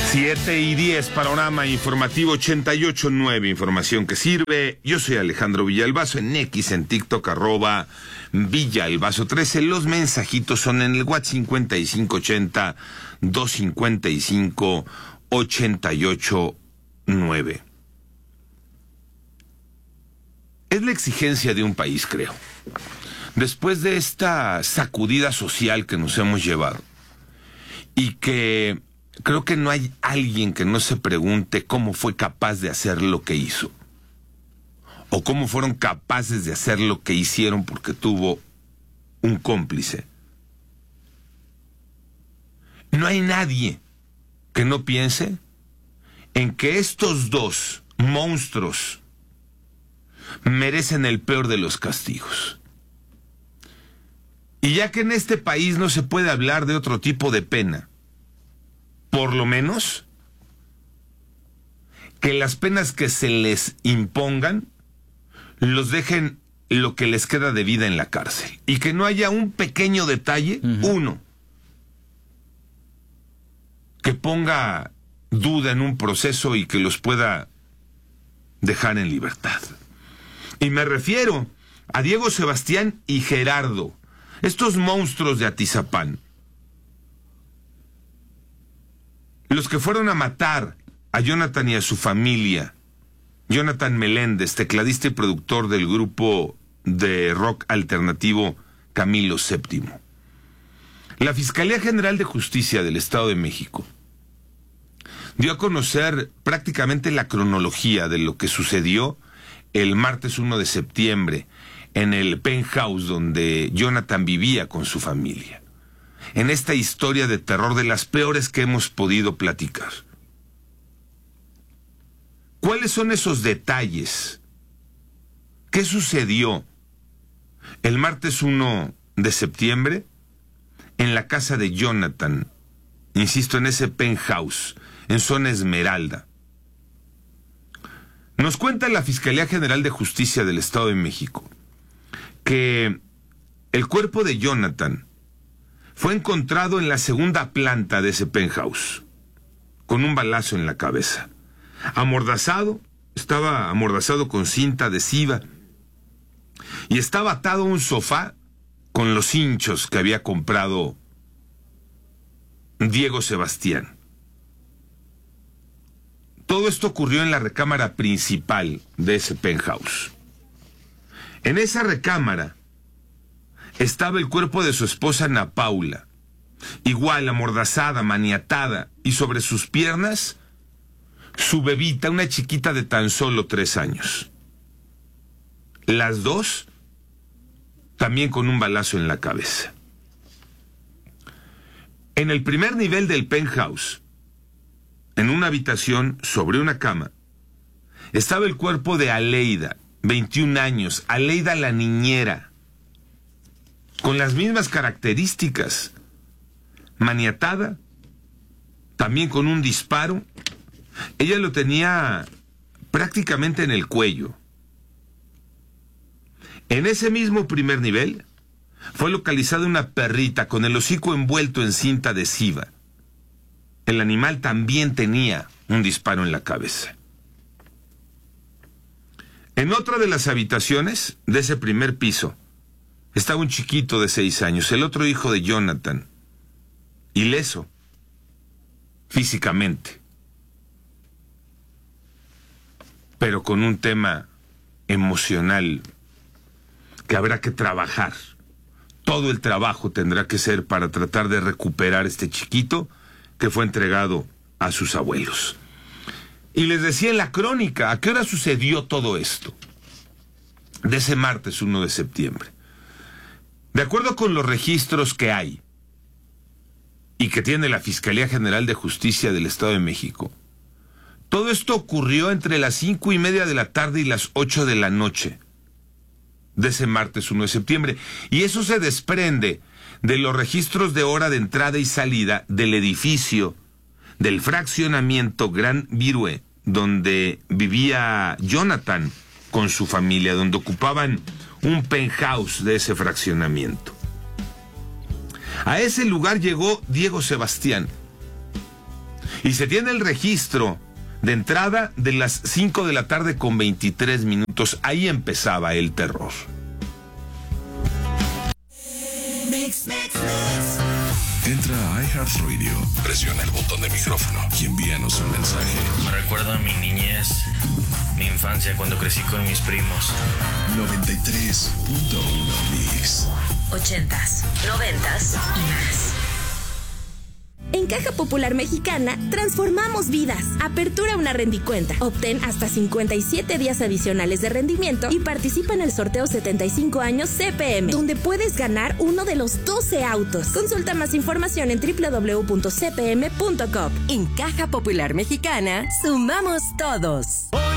7:10, panorama informativo 88.9, información que sirve. Yo soy Alejandro Villalbazo, en X, en TikTok, @Villalbazo13. Los mensajitos son en el WhatsApp 5580-255-889. Es la exigencia de un país, creo. Después de esta sacudida social que nos hemos llevado, y que creo que no hay alguien que no se pregunte cómo fue capaz de hacer lo que hizo, o cómo fueron capaces de hacer lo que hicieron porque tuvo un cómplice. No hay nadie que no piense en que estos dos monstruos merecen el peor de los castigos. Y ya que en este país no se puede hablar de otro tipo de pena, por lo menos que las penas que se les impongan los dejen lo que les queda de vida en la cárcel. Y que no haya un pequeño detalle, uno, que ponga duda en un proceso y que los pueda dejar en libertad. Y me refiero a Diego Sebastián y Gerardo, estos monstruos de Atizapán. Los que fueron a matar a Jonathan y a su familia. Jonathan Meléndez, tecladista y productor del grupo de rock alternativo Camilo VII. La Fiscalía General de Justicia del Estado de México dio a conocer prácticamente la cronología de lo que sucedió el martes 1 de septiembre en el penthouse donde Jonathan vivía con su familia. En esta historia de terror de las peores que hemos podido platicar. ¿Cuáles son esos detalles? ¿Qué sucedió el martes 1 de septiembre en la casa de Jonathan? Insisto, en ese penthouse, en zona Esmeralda. Nos cuenta la Fiscalía General de Justicia del Estado de México que el cuerpo de Jonathan fue encontrado en la segunda planta de ese penthouse, con un balazo en la cabeza. Amordazado, estaba amordazado con cinta adhesiva, y estaba atado a un sofá con los hinchos que había comprado Diego Sebastián. Todo esto ocurrió en la recámara principal de ese penthouse. En esa recámara estaba el cuerpo de su esposa Ana Paula, igual amordazada, maniatada, y sobre sus piernas su bebita, una chiquita de tan solo 3 años. Las dos también con un balazo en la cabeza. En el primer nivel del penthouse, en una habitación sobre una cama, estaba el cuerpo de Aleida, 21 años, Aleida la niñera, con las mismas características, maniatada, también con un disparo. Ella lo tenía prácticamente en el cuello. En ese mismo primer nivel fue localizada una perrita con el hocico envuelto en cinta adhesiva. El animal también tenía un disparo en la cabeza. En otra de las habitaciones de ese primer piso estaba un chiquito de 6 años, el otro hijo de Jonathan, ileso físicamente, pero con un tema emocional que habrá que trabajar. Todo el trabajo tendrá que ser para tratar de recuperar este chiquito que fue entregado a sus abuelos. Y les decía en la crónica, ¿a qué hora sucedió todo esto? De ese martes 1 de septiembre. De acuerdo con los registros que hay y que tiene la Fiscalía General de Justicia del Estado de México, todo esto ocurrió entre las 5:30 de la tarde y las 8 de la noche de ese martes 1 de septiembre. Y eso se desprende de los registros de hora de entrada y salida del edificio del fraccionamiento Gran Virue, donde vivía Jonathan con su familia, donde ocupaban un penthouse de ese fraccionamiento. A ese lugar llegó Diego Sebastián Y se tiene el registro de entrada de las 5 de la tarde con 23 minutos. Ahí empezaba el terror. Entra a iHeartRadio, presiona el botón de micrófono y envíanos un mensaje. Me recuerda a mi niñez, mi infancia cuando crecí con mis primos. 93.1 Mix. 80s, 90s y más. En Caja Popular Mexicana, transformamos vidas. Apertura una rendicuenta. Obtén hasta 57 días adicionales de rendimiento y participa en el sorteo 75 años CPM, donde puedes ganar uno de los 12 autos. Consulta más información en www.cpm.com. En Caja Popular Mexicana, sumamos todos.